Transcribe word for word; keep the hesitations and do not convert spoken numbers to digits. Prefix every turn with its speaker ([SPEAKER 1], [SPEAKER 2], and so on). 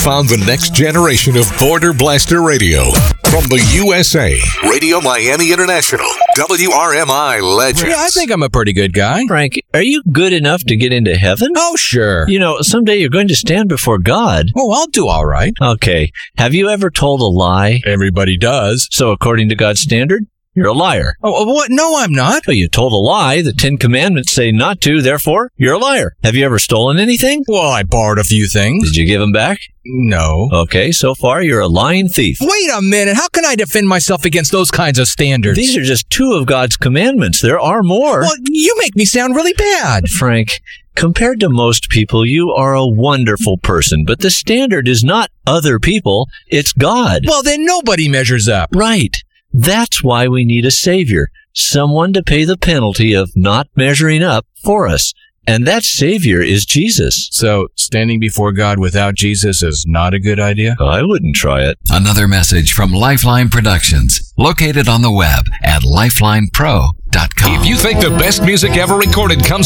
[SPEAKER 1] found the next generation of Border Blaster Radio. From the U S A, Radio Miami International, W R M I Legends.
[SPEAKER 2] Yeah, I think I'm a pretty good guy.
[SPEAKER 3] Frank, are you good enough to get into heaven?
[SPEAKER 2] Oh, sure.
[SPEAKER 3] You know, someday you're going to stand before God.
[SPEAKER 2] Oh, I'll do all right.
[SPEAKER 3] Okay. Have you ever told a lie?
[SPEAKER 2] Everybody does.
[SPEAKER 3] So according to God's standard, you're a liar.
[SPEAKER 2] Oh, what? No, I'm not.
[SPEAKER 3] Well, you told a lie. The Ten Commandments say not to, therefore, you're a liar. Have you ever stolen anything?
[SPEAKER 2] Well, I borrowed a few things.
[SPEAKER 3] Did you give them back?
[SPEAKER 2] No.
[SPEAKER 3] Okay, so far you're a lying thief.
[SPEAKER 2] Wait a minute. How can I defend myself against those kinds of standards?
[SPEAKER 3] These are just two of God's commandments. There are more.
[SPEAKER 2] Well, you make me sound really bad.
[SPEAKER 3] Frank, compared to most people, you are a wonderful person, but the standard is not other people, it's God.
[SPEAKER 2] Well, then nobody measures up.
[SPEAKER 3] Right. That's why we need a savior, someone to pay the penalty of not measuring up for us. And that savior is Jesus.
[SPEAKER 2] So, standing before God without Jesus is not a good idea?
[SPEAKER 3] I wouldn't try it.
[SPEAKER 4] Another message from Lifeline Productions, located on the web at lifeline pro dot com.
[SPEAKER 1] If you think the best music ever recorded comes